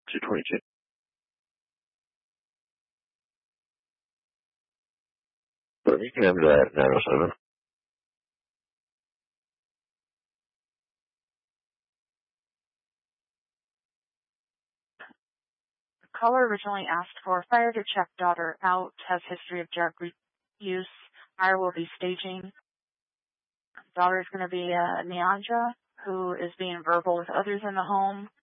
222. You can have that 907. The caller originally asked for fire to check daughter out, has history of drug use. Fire will be staging. Daughter is going to be Neandra, who is being verbal with others in the home.